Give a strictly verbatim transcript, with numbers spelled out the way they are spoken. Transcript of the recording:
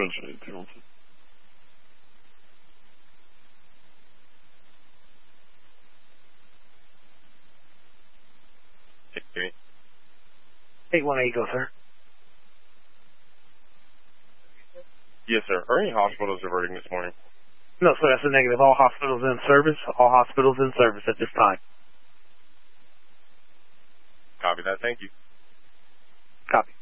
eventually, two months. eight one eight, go, sir. Yes, sir. Are any hospitals diverting this morning? No, sir, that's a negative. All hospitals in service. All hospitals in service at this time. Copy that. Thank you. Copy.